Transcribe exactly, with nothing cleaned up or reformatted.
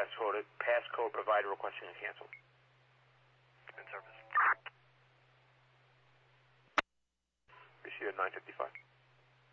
passcode, passcode provider requesting a cancel. In service. Receive at nine fifty-five.